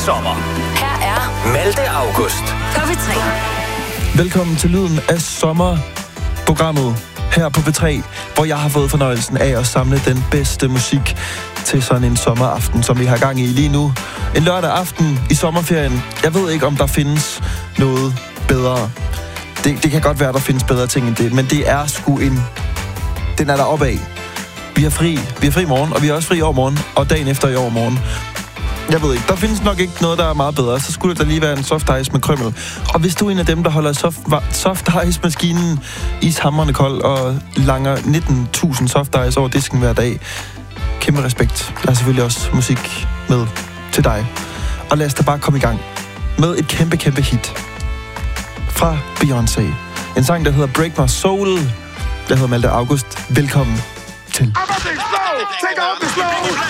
sommer. Her er Malte August på P3. Velkommen til Lyden af Sommer-programmet her på P3, hvor jeg har fået fornøjelsen af at samle den bedste musik til sådan en sommeraften, som vi har gang i lige nu. En lørdag aften i sommerferien. Jeg ved ikke, om der findes noget bedre. Det kan godt være, der findes bedre ting end det, men det er sgu den er der opad. Vi er fri i morgen, og vi er også fri i overmorgen, og dagen efter i overmorgen. Jeg ved ikke, der findes nok ikke noget, der er meget bedre. Så skulle der lige være en soft ice med krymmel. Og hvis du er en af dem, der holder soft ice-maskinen ishamrende kold og langer 19.000 soft ice over disken hver dag, kæmpe respekt. Der er selvfølgelig også musik med til dig. Og lad os da bare komme i gang med et kæmpe hit fra Beyoncé. En sang, der hedder Break My Soul. Jeg hedder Malte August. Velkommen til. Take off the slow.